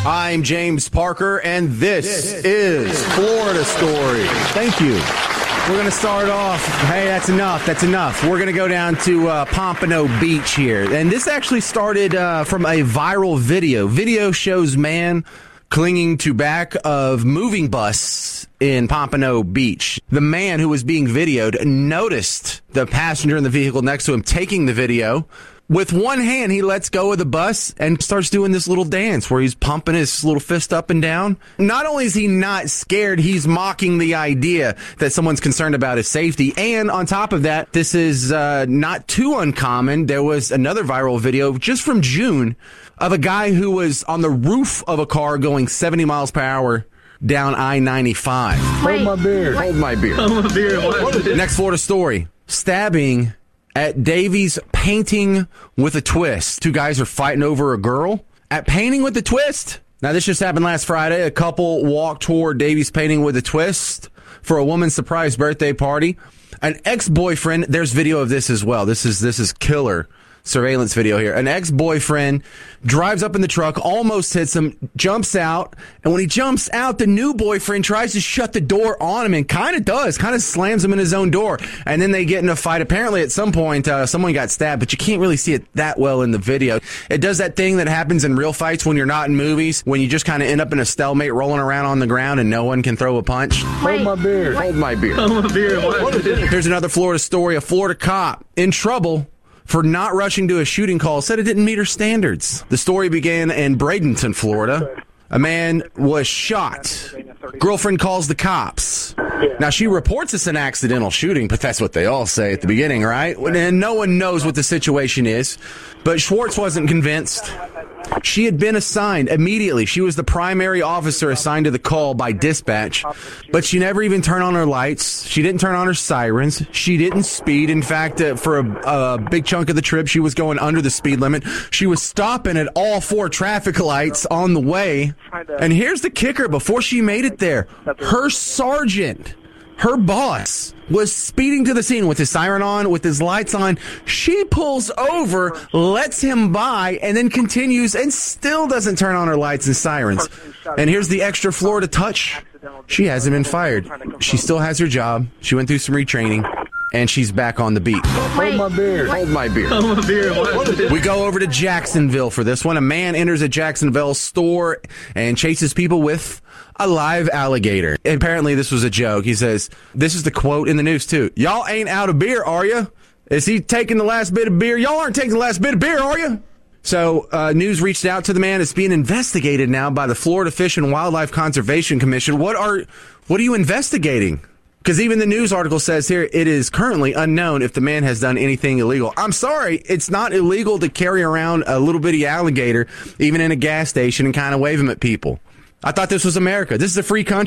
I'm James Parker, and this is Florida Story. Thank you. We're going to start off. Hey, that's enough. That's enough. We're going to go down to Pompano Beach here. And this actually started from a viral video. Video shows man clinging to back of moving bus in Pompano Beach. The man who was being videoed noticed the passenger in the vehicle next to him taking the video. With one hand, he lets go of the bus and starts doing this little dance where he's pumping his little fist up and down. Not only is he not scared, he's mocking the idea that someone's concerned about his safety. And on top of that, this is not too uncommon. There was another viral video just from June of a guy who was on the roof of a car going 70 miles per hour down I-95. Hold my beer. Hold my beer. Hold my beer. Next Florida story. Stabbing at Davies Painting with a Twist. Two guys are fighting over a girl at Painting with a Twist. Now, this just happened last Friday. A couple walked toward Davies Painting with a Twist for a woman's surprise birthday party. An ex-boyfriend, there's video of this as well. This is killer surveillance video here. An ex-boyfriend drives up in the truck, almost hits him, jumps out, and when he jumps out, the new boyfriend tries to shut the door on him and kind of slams him in his own door, and then they get in a fight. Apparently, at some point, someone got stabbed, but you can't really see it that well in the video. It does that thing that happens in real fights when you're not in movies, when you just kind of end up in a stalemate rolling around on the ground and no one can throw a punch. Hold my beer. Hold my beer. Hold my beer. Here's another Florida story. A Florida cop in trouble for not rushing to a shooting call, said it didn't meet her standards. The story began in Bradenton, Florida. A man was shot. Girlfriend calls the cops. Now, she reports it's an accidental shooting, but that's what they all say at the beginning, right? And no one knows what the situation is. But Schwartz wasn't convinced. She had been assigned immediately. She was the primary officer assigned to the call by dispatch, but she never even turned on her lights. She didn't turn on her sirens. She didn't speed. In fact, for a big chunk of the trip, she was going under the speed limit. She was stopping at all 4 traffic lights on the way. And here's the kicker. Before she made it there, her sergeant, her boss, was speeding to the scene with his siren on, with his lights on. She pulls over, lets him by, and then continues and still doesn't turn on her lights and sirens. And here's the extra Florida touch. She hasn't been fired. She still has her job. She went through some retraining, and she's back on the beat. Hold my beer. Hold my beer. Hold my beer. We go over to Jacksonville for this one. A man enters a Jacksonville store and chases people with a live alligator. Apparently, this was a joke. He says, this is the quote in the news, too. Y'all ain't out of beer, are you? Is he taking the last bit of beer? Y'all aren't taking the last bit of beer, are you? So, news reached out to the man. It's being investigated now by the Florida Fish and Wildlife Conservation Commission. What are you investigating? Because even the news article says here, it is currently unknown if the man has done anything illegal. I'm sorry, it's not illegal to carry around a little bitty alligator, even in a gas station, and kind of wave them at people. I thought this was America. This is a free country.